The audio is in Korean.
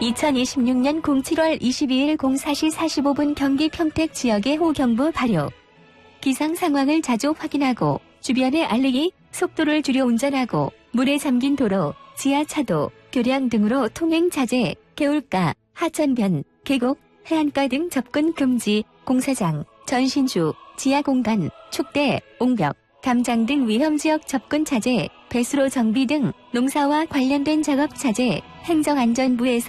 2026년 07월 22일 04시 45분 경기 평택 지역의 호경보 발효. 기상 상황을 자주 확인하고 주변에 알리기, 속도를 줄여 운전하고 물에 잠긴 도로, 지하차도, 교량 등으로 통행 자제, 개울가, 하천변, 계곡, 해안가 등 접근 금지, 공사장, 전신주, 지하공간, 축대, 옹벽, 담장 등 위험지역 접근 자제, 배수로 정비 등 농사와 관련된 작업 자제, 행정안전부에서